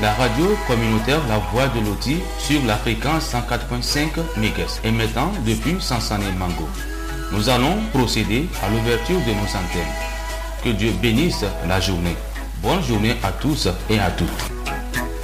La radio communautaire La Voix de Loti sur la fréquence 104.5 MHz émettant depuis Sansane Mango. Nous allons procéder à l'ouverture de nos antennes. Que Dieu bénisse la journée. Bonne journée à tous et à toutes.